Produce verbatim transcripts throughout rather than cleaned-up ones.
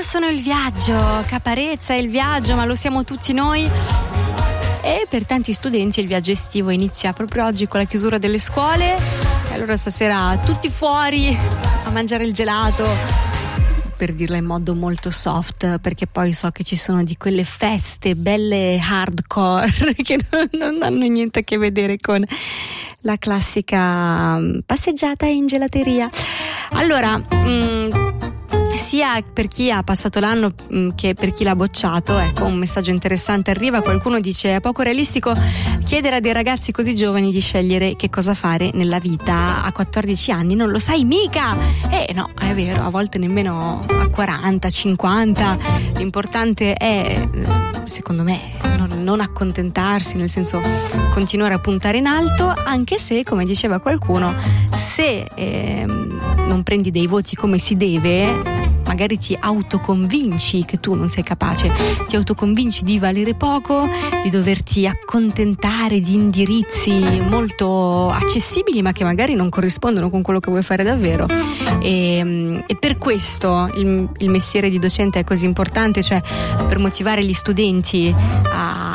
sono il viaggio, Caparezza è il viaggio, ma lo siamo tutti noi. E per tanti studenti il viaggio estivo inizia proprio oggi con la chiusura delle scuole. E allora stasera tutti fuori a mangiare il gelato, per dirla in modo molto soft, perché poi so che ci sono di quelle feste belle hardcore che non, non hanno niente a che vedere con la classica passeggiata in gelateria. Allora, mh, sia per chi ha passato l'anno mh, che per chi l'ha bocciato, ecco, un messaggio interessante arriva. Qualcuno dice: è poco realistico chiedere a dei ragazzi così giovani di scegliere che cosa fare nella vita a quattordici anni, non lo sai mica. Eh no, è vero, a volte nemmeno a quaranta, cinquanta. L'importante è, secondo me, non, non accontentarsi, nel senso continuare a puntare in alto, anche se, come diceva qualcuno, se eh, non prendi dei voti come si deve, magari ti autoconvinci che tu non sei capace, ti autoconvinci di valere poco, di doverti accontentare di indirizzi molto accessibili ma che magari non corrispondono con quello che vuoi fare davvero. E, e per questo il, il mestiere di docente è così importante, cioè per motivare gli studenti a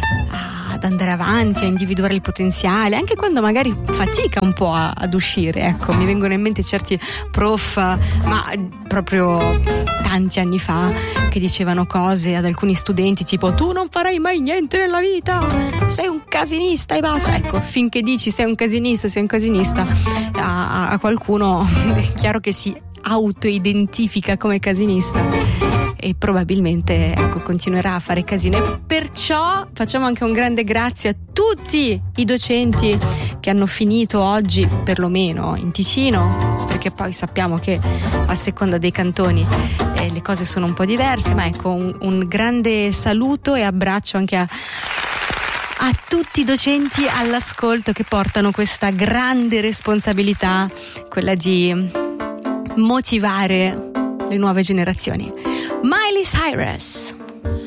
ad andare avanti, a individuare il potenziale, anche quando magari fatica un po' a, ad uscire. Ecco, mi vengono in mente certi prof, ma proprio tanti anni fa, che dicevano cose ad alcuni studenti tipo: tu non farai mai niente nella vita, sei un casinista e basta. Ecco, finché dici sei un casinista, sei un casinista a, a qualcuno è chiaro che si autoidentifica come casinista e probabilmente, ecco, continuerà a fare casino. E perciò facciamo anche un grande grazie a tutti i docenti che hanno finito oggi, perlomeno in Ticino, perché poi sappiamo che a seconda dei cantoni eh, le cose sono un po' diverse, ma ecco, un, un grande saluto e abbraccio anche a a tutti i docenti all'ascolto che portano questa grande responsabilità, quella di motivare le nuove generazioni. Miley Cyrus.